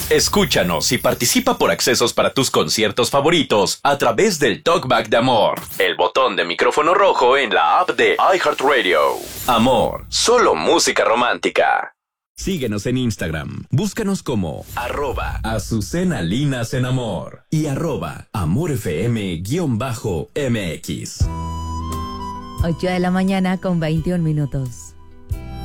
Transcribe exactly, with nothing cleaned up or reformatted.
Escúchanos y participa por accesos para tus conciertos favoritos a través del Talkback de Amor, el botón de micrófono rojo en la app de iHeartRadio. Amor, solo música romántica. Síguenos en Instagram. Búscanos como arroba Azucena Linas en Amor y arroba AmorFM-MX. ocho de la mañana con veintiún minutos.